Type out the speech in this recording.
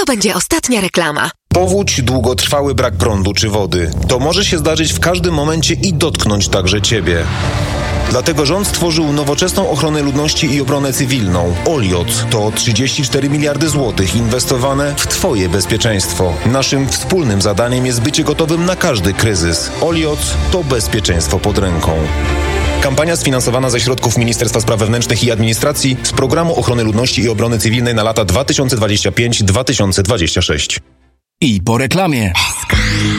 będzie ostatnia reklama. Powódź, długotrwały brak prądu czy wody. To może się zdarzyć w każdym momencie i dotknąć także Ciebie. Dlatego rząd stworzył nowoczesną ochronę ludności i obronę cywilną. OLIOC to 34 miliardy złotych inwestowane w Twoje bezpieczeństwo. Naszym wspólnym zadaniem jest bycie gotowym na każdy kryzys. OLIOC to bezpieczeństwo pod ręką. Kampania sfinansowana ze środków Ministerstwa Spraw Wewnętrznych i Administracji z Programu Ochrony Ludności i Obrony Cywilnej na lata 2025-2026. I po reklamie.